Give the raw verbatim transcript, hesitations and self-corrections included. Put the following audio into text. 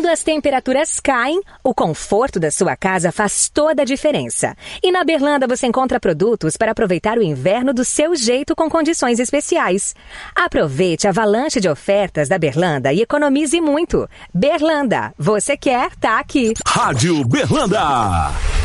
Quando as temperaturas caem, o conforto da sua casa faz toda a diferença. E na Berlanda você encontra produtos para aproveitar o inverno do seu jeito com condições especiais. Aproveite a avalanche de ofertas da Berlanda e economize muito. Berlanda, você quer, tá aqui. Rádio Berlanda.